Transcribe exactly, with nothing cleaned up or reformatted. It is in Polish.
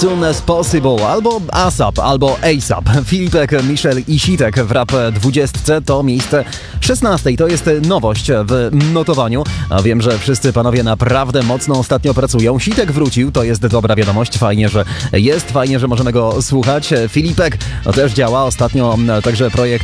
Soon as Possible, albo ASAP, albo ASAP. Filipek, Michel i Sitek w Rap dwudziestce to miejsce szesnaste. To jest nowość w notowaniu. A wiem, że wszyscy panowie naprawdę mocno ostatnio pracują. Sitek wrócił, to jest dobra wiadomość. Fajnie, że jest, fajnie, że możemy go słuchać. Filipek no, też działa ostatnio, także projekt